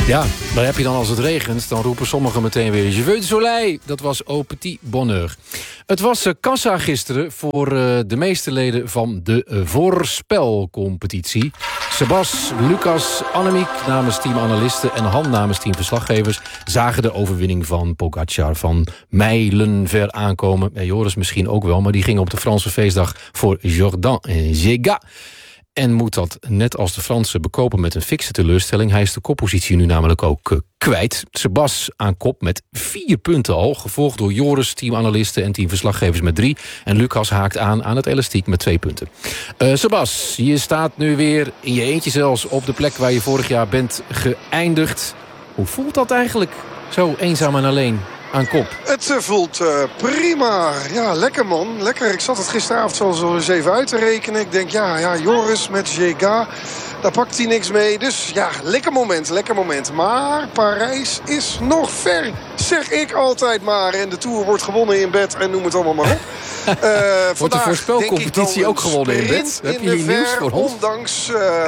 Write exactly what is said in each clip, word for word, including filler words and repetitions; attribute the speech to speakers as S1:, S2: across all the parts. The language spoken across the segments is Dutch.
S1: Ja, daar heb je dan als het regent. Dan roepen sommigen meteen weer Je veux du soleil. Dat was au petit bonheur. Het was uh, kassa gisteren voor uh, de meeste leden van de uh, voorspelcompetitie. Sebas, Lucas, Annemiek namens team analisten en Han namens team verslaggevers zagen de overwinning van Pogacar van mijlenver aankomen. En Joris misschien ook wel, maar die ging op de Franse feestdag voor Jourdain en Géga. En moet dat net als de Fransen bekopen met een fikse teleurstelling. Hij is de koppositie nu namelijk ook uh, kwijt. Sebas aan kop met vier punten al. Gevolgd door Joris, teamanalisten en teamverslaggevers met drie. En Lucas haakt aan aan het elastiek met twee punten. Uh, Sebas, je staat nu weer in je eentje zelfs op de plek waar je vorig jaar bent geëindigd. Hoe voelt dat eigenlijk? Zo eenzaam en alleen aan kop.
S2: Het uh, voelt uh, prima. Ja, lekker man. Lekker. Ik zat het gisteravond zelfs al eens even uit te rekenen. Ik denk, ja, ja Joris met Géga, daar pakt hij niks mee. Dus ja, lekker moment, lekker moment. Maar Parijs is nog ver, zeg ik altijd maar. En de Tour wordt gewonnen in bed en noem het allemaal maar op. Uh,
S1: wordt de voorspelcompetitie ook gewonnen in bed? Heb je hier nieuws voor ons?
S2: Ondanks... Uh,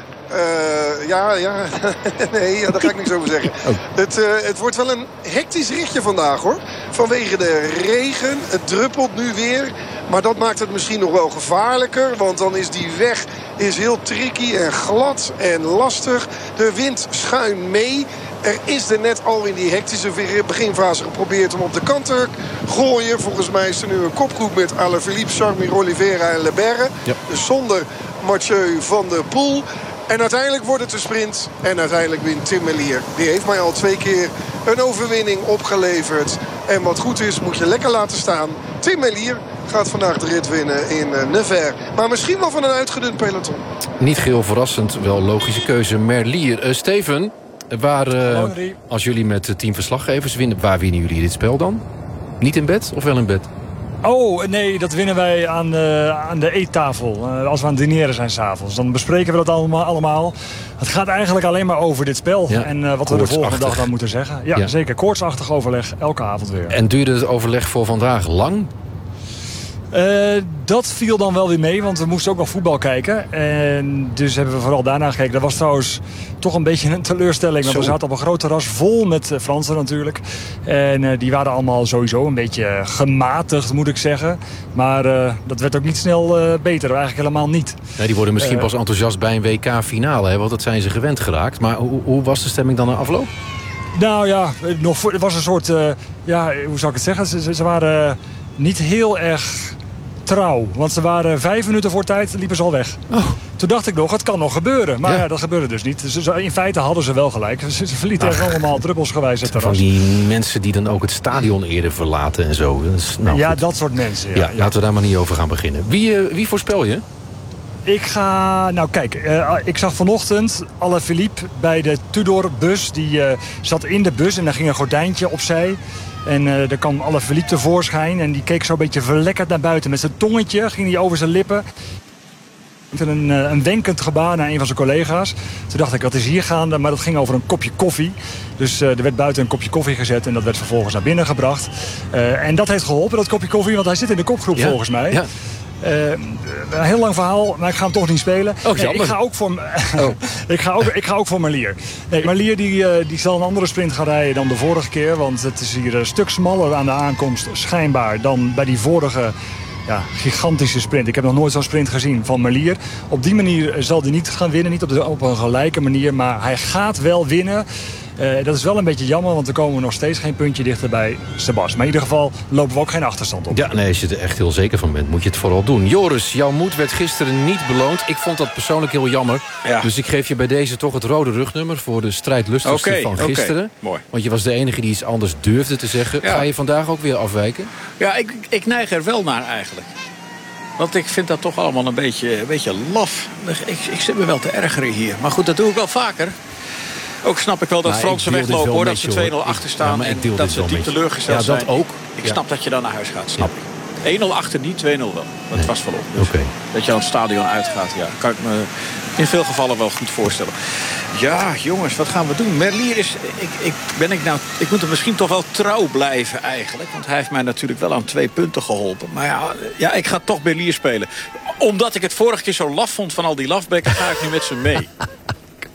S2: Uh, ja, ja. nee, ja, daar ga ik niks over zeggen. Oh. Het, uh, het wordt wel een hectisch ritje vandaag, hoor. Vanwege de regen. Het druppelt nu weer. Maar dat maakt het misschien nog wel gevaarlijker. Want dan is die weg is heel tricky en glad en lastig. De wind schuin mee. Er is er net al in die hectische beginfase geprobeerd om op de kant te gooien. Volgens mij is er nu een kopgroep met Alaphilippe, Charmy, Oliveira en Le Berre. Ja. Dus zonder Mathieu van der Poel. En uiteindelijk wordt het een sprint. En uiteindelijk wint Tim Merlier. Die heeft mij al twee keer een overwinning opgeleverd. En wat goed is, moet je lekker laten staan. Tim Merlier gaat vandaag de rit winnen in uh, Nevers. Maar misschien wel van een uitgedund peloton.
S1: Niet geheel verrassend, wel logische keuze. Merlier. Uh, Steven, waar, uh, als jullie met team verslaggevers winnen, waar winnen jullie dit spel dan? Niet in bed of wel in bed?
S3: Oh, nee, dat winnen wij aan de, aan de eettafel. Uh, als we aan het dineren zijn s'avonds. Dan bespreken we dat allemaal, allemaal. Het gaat eigenlijk alleen maar over dit spel. Ja, en uh, wat we de volgende dag dan moeten zeggen. Ja, ja. Zeker. Koortsachtig overleg. Elke avond weer.
S1: En duurde het overleg voor vandaag lang?
S3: Uh, dat viel dan wel weer mee, want we moesten ook nog voetbal kijken. En dus hebben we vooral daarna gekeken. Dat was trouwens toch een beetje een teleurstelling. Want we zaten op een groot terras vol met uh, Fransen natuurlijk. En uh, die waren allemaal sowieso een beetje gematigd, moet ik zeggen. Maar uh, dat werd ook niet snel uh, beter. Eigenlijk helemaal niet.
S1: Ja, die worden misschien uh, pas enthousiast bij een W K-finale. Hè, want dat zijn ze gewend geraakt. Maar hoe, hoe was de stemming dan na afloop?
S3: Nou ja, nog voor, het was een soort... Uh, ja, hoe zou ik het zeggen? Ze, ze waren uh, niet heel erg... trouw, want ze waren vijf minuten voor tijd, liepen ze al weg. Oh. Toen dacht ik nog, het kan nog gebeuren. Maar ja, ja dat gebeurde dus niet. Dus in feite hadden ze wel gelijk. Ze, ze verlieten echt allemaal druppelsgewijs het terras.
S1: Van die mensen die dan ook het stadion eerder verlaten en zo. Dus, nou,
S3: ja,
S1: goed.
S3: Dat soort mensen. Ja,
S1: ja, ja, laten we daar maar niet over gaan beginnen. Wie, uh, wie voorspel je?
S3: Ik ga... Nou kijk, uh, ik zag vanochtend Alaphilippe bij de Tudor-bus. Die uh, zat in de bus en daar ging een gordijntje opzij. En uh, daar kwam Alaphilippe tevoorschijn. En die keek zo'n beetje verlekkerd naar buiten. Met zijn tongetje ging hij over zijn lippen. Een, uh, een wenkend gebaar naar een van zijn collega's. Toen dacht ik, wat is hier gaande? Maar dat ging over een kopje koffie. Dus uh, er werd buiten een kopje koffie gezet. En dat werd vervolgens naar binnen gebracht. Uh, en dat heeft geholpen, dat kopje koffie. Want hij zit in de kopgroep ja, volgens mij. Ja. Uh, een heel lang verhaal, maar ik ga hem toch niet spelen.
S1: Oh,
S3: nee, ik ga ook voor, oh. ik ga ook, ik ga ook voor Merlier. Nee, Merlier die, uh, die zal een andere sprint gaan rijden dan de vorige keer. Want het is hier een stuk smaller aan de aankomst schijnbaar dan bij die vorige ja, gigantische sprint. Ik heb nog nooit zo'n sprint gezien van Merlier. Op die manier zal hij niet gaan winnen. Niet op, de, op een gelijke manier, maar hij gaat wel winnen. Uh, dat is wel een beetje jammer, want er komen we nog steeds geen puntje dichter bij Sebas. Maar in ieder geval lopen we ook geen achterstand op.
S1: Ja, nee, als je er echt heel zeker van bent, moet je het vooral doen. Joris, jouw moed werd gisteren niet beloond. Ik vond dat persoonlijk heel jammer. Ja. Dus ik geef je bij deze toch het rode rugnummer voor de strijdlustigste okay, van gisteren. Okay,
S4: mooi.
S1: Want je was de enige die iets anders durfde te zeggen. Ja. Ga je vandaag ook weer afwijken?
S4: Ja, ik, ik neig er wel naar eigenlijk. Want ik vind dat toch allemaal een beetje, een beetje laf. Ik, ik zit me wel te ergeren hier. Maar goed, dat doe ik wel vaker. Ook snap ik wel dat Fransen weglopen, hoor, dat ze twee nul achter staan. Ja, en dat ze diep teleurgesteld ja,
S1: zijn. Ook.
S4: Ik snap ja. dat je dan naar huis gaat, snap ik. één nul achter niet, twee nul wel. Dat nee. was wel op. Dus
S1: okay.
S4: Dat je aan het stadion uitgaat, ja, kan ik me in veel gevallen wel goed voorstellen. Ja, jongens, wat gaan we doen? Merlier is... Ik, ik, ben ik, nou, ik moet er misschien toch wel trouw blijven eigenlijk. Want hij heeft mij natuurlijk wel aan twee punten geholpen. Maar ja, ja ik ga toch Merlier spelen. Omdat ik het vorige keer zo laf vond van al die lafbekken, ga ik nu met ze mee.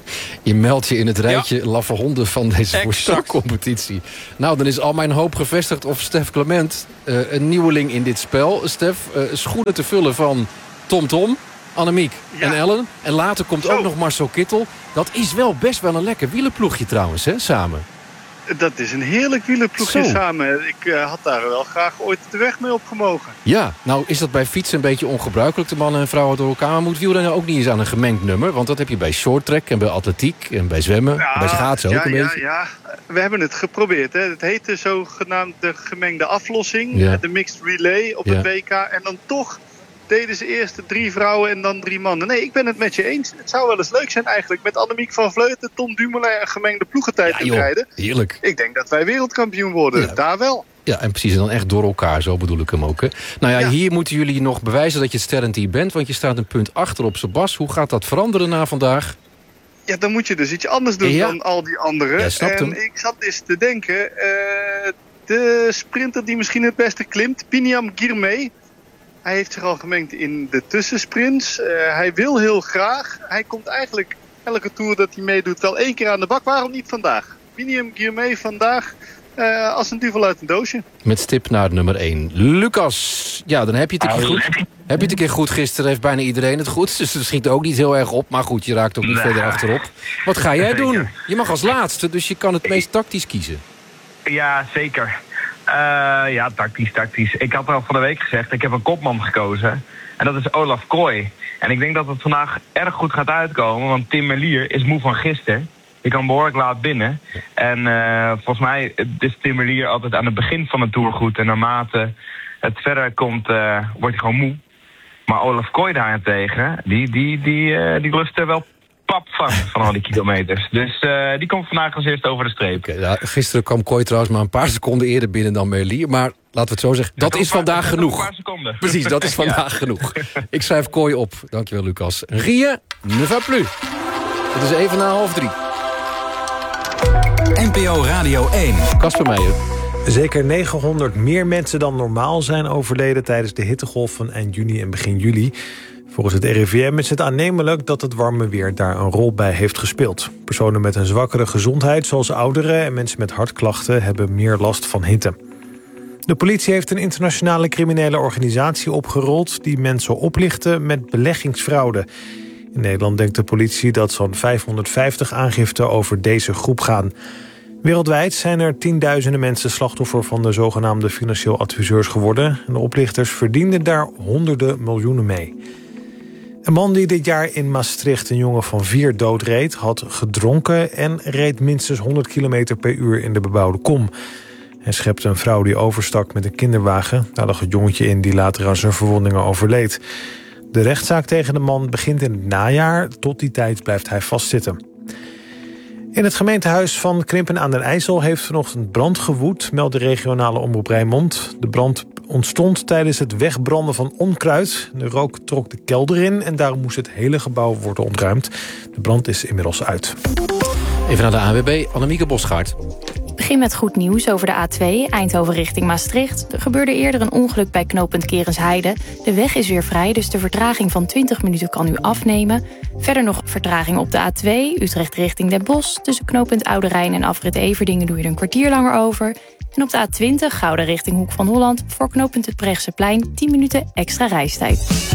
S1: Je meldt je in het rijtje ja. laffe honden van deze voorspelcompetitie. Nou, dan is al mijn hoop gevestigd op Stef Clement. Uh, een nieuweling in dit spel. Stef, uh, schoenen te vullen van Tom Tom, Annemiek ja. en Ellen. En later komt Zo. ook nog Marcel Kittel. Dat is wel best wel een lekker wielerploegje trouwens, hè, samen.
S5: Dat is een heerlijk wielerploegje Zo. samen. Ik uh, had daar wel graag ooit de weg mee opgemogen.
S1: Ja, nou is dat bij fietsen een beetje ongebruikelijk, de mannen en vrouwen door elkaar. Maar moet wielrennen ook niet eens aan een gemengd nummer? Want dat heb je bij shorttrack en bij atletiek en bij zwemmen. Ja, en bij schaatsen ook
S5: ja,
S1: een
S5: ja,
S1: beetje.
S5: Ja, we hebben het geprobeerd. Hè. Het heette zogenaamd de gemengde aflossing. Ja. De mixed relay op ja. het W K. En dan toch deden ze eerst de drie vrouwen en dan drie mannen. Nee, ik ben het met je eens. Het zou wel eens leuk zijn eigenlijk met Annemiek van Vleuten, Tom Dumoulin en gemengde ploegentijd ja, te rijden.
S1: Heerlijk.
S5: Ik denk dat wij wereldkampioen worden. Ja. Daar wel.
S1: Ja, en precies. En dan echt door elkaar. Zo bedoel ik hem ook. Hè. Nou ja, ja, hier moeten jullie nog bewijzen dat je het sterrenteam bent. Want je staat een punt achter op Sebas. Hoe gaat dat veranderen na vandaag?
S5: Ja, dan moet je dus iets anders doen ja. dan al die anderen.
S1: Ja, snapt
S5: en
S1: hem.
S5: ik zat eens te denken. Uh, de sprinter die misschien het beste klimt, Biniam Girmay. Hij heeft zich al gemengd in de tussensprints. Uh, hij wil heel graag. Hij komt eigenlijk elke tour dat hij meedoet wel één keer aan de bak. Waarom niet vandaag? Biniam Girmay vandaag uh, als een duvel uit een doosje.
S1: Met stip naar nummer één. Lucas, ja, dan heb je het een keer goed. Heb je het een keer goed gisteren? Heeft bijna iedereen het goed. Dus het schiet ook niet heel erg op. Maar goed, je raakt ook niet nah. verder achterop. Wat ga jij doen? Je mag als laatste, dus je kan het meest tactisch kiezen.
S6: Ja, zeker. Uh, ja, tactisch, tactisch. Ik had al van de week gezegd, ik heb een kopman gekozen. En dat is Olaf Kooi. En ik denk dat het vandaag erg goed gaat uitkomen. Want Tim Merlier is moe van gisteren. Die kan behoorlijk laat binnen. En uh, volgens mij is Tim Merlier altijd aan het begin van de Tour goed. En naarmate het verder komt, uh, wordt hij gewoon moe. Maar Olaf Kooi daarentegen, die, die, die, uh, die lust er wel pap van, van al die kilometers. Dus uh, die komt vandaag als eerste over de streep.
S1: Okay, ja, gisteren kwam Kooi trouwens maar een paar seconden eerder binnen dan Merlier. Maar laten we het zo zeggen, dat, dat is vandaag paar, genoeg.
S6: Een paar seconden.
S1: Precies, dat is vandaag ja. genoeg. Ik schrijf Kooi op. Dankjewel, Lucas. Rien ne va plus. Het is even na half drie.
S7: N P O Radio één.
S1: Kasper Meijer.
S8: Zeker negenhonderd meer mensen dan normaal zijn overleden tijdens de hittegolf van eind juni en begin juli. Volgens het R I V M is het aannemelijk dat het warme weer daar een rol bij heeft gespeeld. Personen met een zwakkere gezondheid, zoals ouderen en mensen met hartklachten, hebben meer last van hitte. De politie heeft een internationale criminele organisatie opgerold die mensen oplichten met beleggingsfraude. In Nederland denkt de politie dat zo'n vijfhonderdvijftig aangiften over deze groep gaan. Wereldwijd zijn er tienduizenden mensen slachtoffer van de zogenaamde financieel adviseurs geworden. En de oplichters verdienden daar honderden miljoenen mee. Een man die dit jaar in Maastricht een jongen van vier doodreed, had gedronken en reed minstens honderd kilometer per uur in de bebouwde kom. Hij schepte een vrouw die overstak met een kinderwagen. Daar lag het jongetje in die later aan zijn verwondingen overleed. De rechtszaak tegen de man begint in het najaar. Tot die tijd blijft hij vastzitten. In het gemeentehuis van Krimpen aan den IJssel heeft vanochtend brand gewoed, meldt de regionale omroep Rijnmond. De brand ontstond tijdens het wegbranden van onkruid. De rook trok de kelder in en daarom moest het hele gebouw worden ontruimd. De brand is inmiddels uit.
S1: Even naar de A N W B, Annemieke Bosgaard.
S9: Ik begin met goed nieuws over de A twee, Eindhoven richting Maastricht. Er gebeurde eerder een ongeluk bij knooppunt Kerensheide. De weg is weer vrij, dus de vertraging van twintig minuten kan u afnemen. Verder nog vertraging op de A twee, Utrecht richting Den Bosch. Tussen knooppunt Oude Rijn en afrit Everdingen doe je er een kwartier langer over. En op de A twintig, Gouda richting Hoek van Holland, voor knooppunt het Brechtseplein tien minuten extra reistijd.